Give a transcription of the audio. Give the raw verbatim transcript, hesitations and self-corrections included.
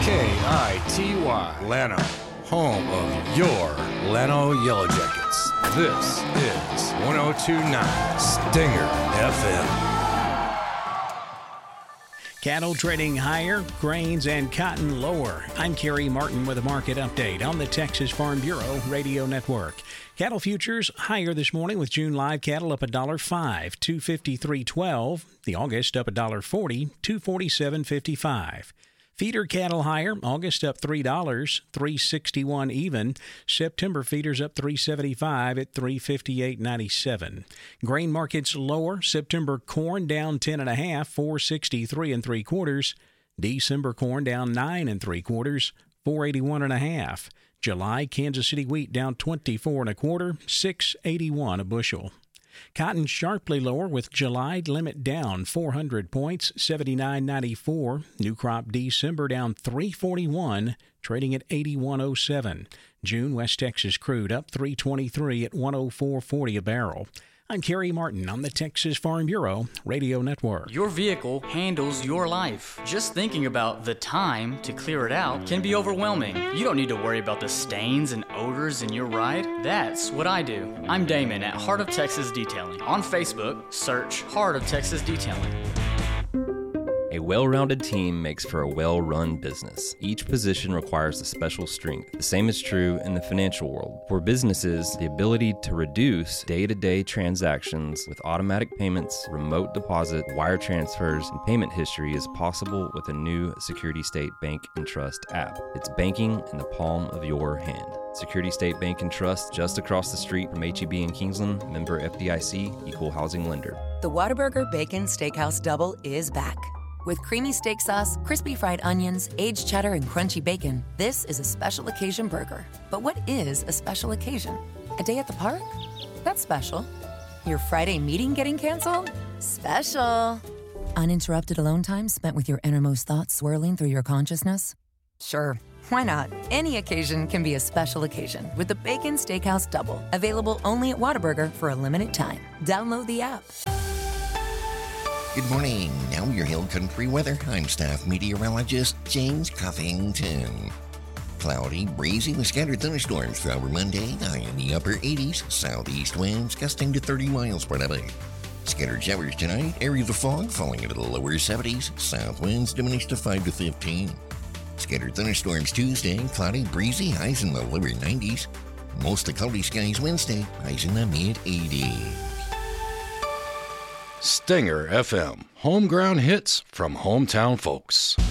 K I T Y, Llano, home of your Llano Yellow Jackets. This is one oh two point nine Stinger F M. Cattle trading higher, grains and cotton lower. I'm Kerry Martin with a market update on the Texas Farm Bureau Radio Network. Cattle futures higher this morning with June live cattle up one dollar five, two fifty-three twelve. The August up one dollar forty, two forty-seven fifty-five. Feeder cattle higher, August up three dollars, three sixty-one even. September feeders up three seventy-five at three fifty-eight ninety-seven. Grain markets lower, September corn down ten and a half, four sixty-three and three quarters. December corn down nine and three quarters, four eighty-one and a half. July Kansas City wheat down twenty-four and a quarter, six eighty-one a bushel. Cotton sharply lower with July limit down four hundred points, seventy-nine ninety-four. New crop December down three forty-one, trading at eighty-one oh seven. June West Texas crude up three twenty-three at one oh four forty a barrel. I'm Kerry Martin on the Texas Farm Bureau Radio Network. Your vehicle handles your life. Just thinking about the time to clear it out can be overwhelming. You don't need to worry about the stains and odors in your ride. That's what I do. I'm Damon at Heart of Texas Detailing. On Facebook, search Heart of Texas Detailing. A well-rounded team makes for a well-run business. Each position requires a special strength. The same is true in the financial world. For businesses, the ability to reduce day-to-day transactions with automatic payments, remote deposit, wire transfers, and payment history is possible with a new Security State Bank and Trust app. It's banking in the palm of your hand. Security State Bank and Trust, just across the street from H E B in Kingsland, member F D I C, equal housing lender. The Whataburger Bacon Steakhouse Double is back. With creamy steak sauce, crispy fried onions, aged cheddar, and crunchy bacon, this is a special occasion burger. But what is a special occasion? A day at the park? That's special. Your Friday meeting getting canceled? Special. Uninterrupted alone time spent with your innermost thoughts swirling through your consciousness? Sure, why not? Any occasion can be a special occasion with the Bacon Steakhouse Double, available only at Whataburger for a limited time. Download the app. Good morning. Now your Hill Country weather. I'm staff meteorologist James Cuffington. Cloudy, breezy with scattered thunderstorms throughout Monday. High in the upper eighties. Southeast winds gusting to thirty miles per hour. Scattered showers tonight. Areas of fog falling into the lower seventies. South winds diminish to five to fifteen. Scattered thunderstorms Tuesday. Cloudy, breezy. Highs in the lower nineties. Mostly cloudy skies Wednesday. Highs in the mid eighties. Stinger F M, homegrown hits from hometown folks.